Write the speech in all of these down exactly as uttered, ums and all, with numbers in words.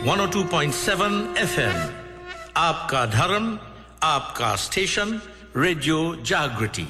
one oh two point seven F M. Aapka Dharam, Aapka Station, Radio Jagriti.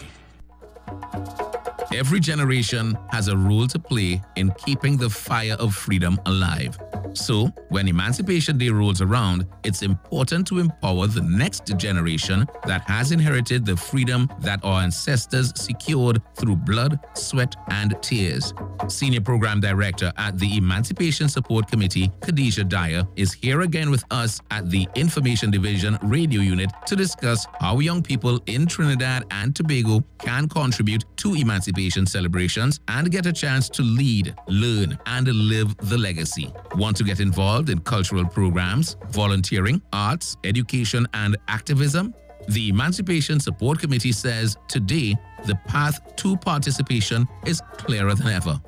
Every generation has a role to play in keeping the fire of freedom alive. So, when Emancipation Day rolls around, it's important to empower the next generation that has inherited the freedom that our ancestors secured through blood, sweat, and tears. Senior Program Director at the Emancipation Support Committee, Khadija Dyer, is here again with us at the Information Division Radio Unit to discuss how young people in Trinidad and Tobago can contribute to emancipation celebrations and get a chance to lead, learn, and live the legacy. Want to get involved in cultural programs, volunteering, arts, education, and activism? The Emancipation Support Committee says today the path to participation is clearer than ever.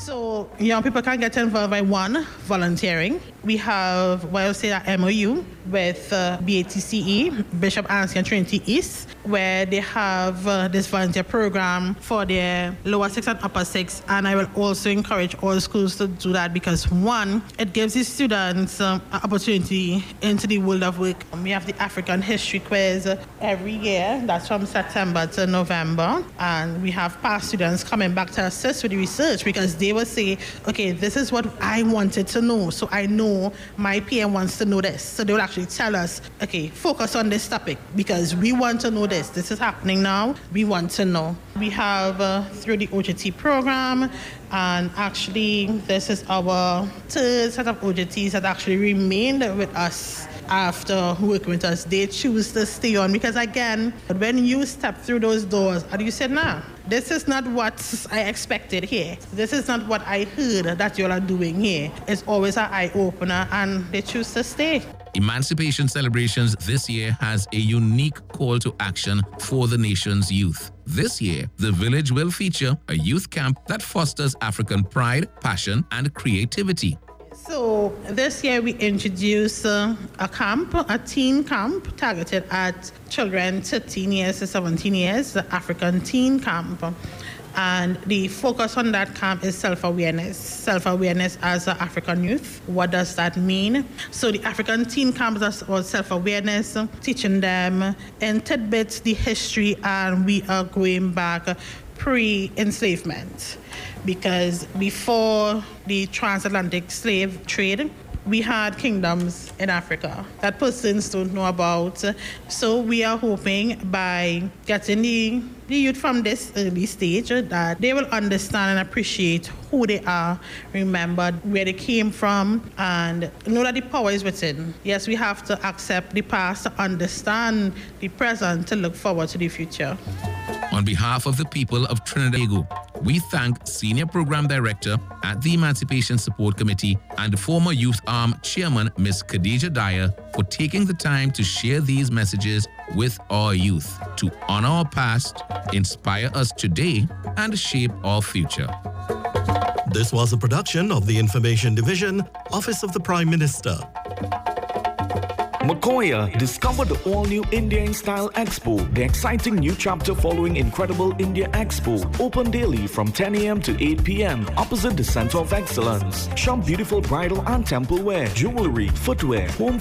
So young people can get involved by one, volunteering. We have, well, say that M O U with uh, B A T C E, Bishop Anstey and Trinity East, where they have uh, this volunteer program for their lower six and upper six. And I will also encourage all schools to do that because, one, it gives the students um, an opportunity into the world of work. We have the African History Quiz every year. That's from September to November. And we have past students coming back to assist with the research because they will say, okay, this is what I wanted to know. So I know my P M wants to know this. So they will actually tell us, okay, focus on this topic because we want to know this. This is happening now. We want to know. We have uh, through the O J T program, and actually this is our third set of O J Ts that actually remained with us after working with us. They choose to stay on because, again, when you step through those doors and you say, nah, this is not what I expected here. This is not what I heard that you all are doing here. It's always an eye-opener, and they choose to stay. Emancipation Celebrations this year has a unique call to action for the nation's youth. This year, the village will feature a youth camp that fosters African pride, passion, and creativity. So this year we introduced uh, a camp, a teen camp targeted at children thirteen years to seventeen years, the African Teen Camp. And the focus on that camp is self-awareness. Self-awareness as an African youth. What does that mean? So the African Teen Camp is about self-awareness, teaching them in tidbits the history, and we are going back pre-enslavement. Because before the transatlantic slave trade, we had kingdoms in Africa that persons don't know about. So we are hoping by getting the, the youth from this early stage that they will understand and appreciate who they are, remember where they came from, and know that the power is within. Yes, we have to accept the past to understand the present to look forward to the future. On behalf of the people of Trinidad and Tobago, we thank Senior Program Director at the Emancipation Support Committee and former Youth Arm Chairman, Miz Khadija Dyer, for taking the time to share these messages with our youth to honor our past, inspire us today, and shape our future. This was a production of the Information Division, Office of the Prime Minister. Makoya, discover the all-new India in Style Expo, the exciting new chapter following Incredible India Expo, open daily from ten a.m. to eight p.m. opposite the Center of Excellence. Shop beautiful bridal and temple wear, jewelry, footwear, home